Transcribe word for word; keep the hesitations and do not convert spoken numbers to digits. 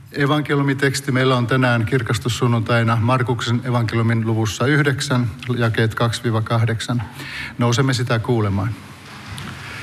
Evankeliumiteksti meillä on tänään kirkastussunnuntaina Markuksen evankeliumin luvussa yhdeksän, jakeet kaksi kahdeksan. Nousemme sitä kuulemaan.